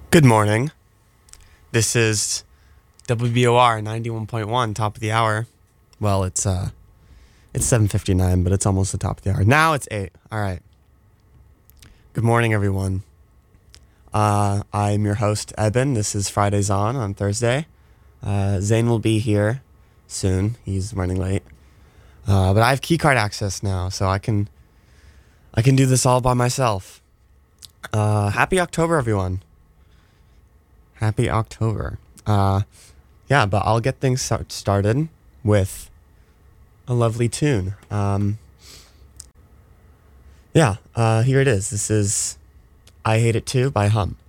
Good morning. This is WBOR 91.1, top of the hour. Well, it's 7:59, but it's almost the top of the hour. Now it's 8. All right. Good morning, everyone. I'm your host, Eben. This is Fridays on Thursday. Zane will be here soon. He's running late. But I have keycard access now, so I can do this all by myself. Happy October, everyone. Happy October. Yeah, but I'll get things started with a lovely tune. Here it is. This is I Hate It Too by Hum.